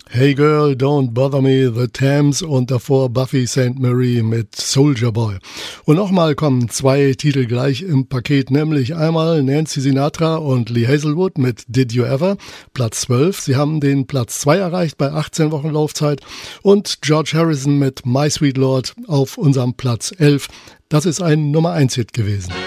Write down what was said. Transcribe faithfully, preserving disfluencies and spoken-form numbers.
Hey Girl, Don't Bother Me, The Thames und davor Buffy Sainte Marie mit Soldier Boy. Und nochmal kommen zwei Titel gleich im Paket, nämlich einmal Nancy Sinatra und Lee Hazelwood mit Did You Ever, Platz zwölf. Sie haben den Platz zwei erreicht bei achtzehn Wochen Laufzeit. Und George Harrison mit My Sweet Lord auf unserem Platz elf. Das ist ein Nummer eins Hit gewesen.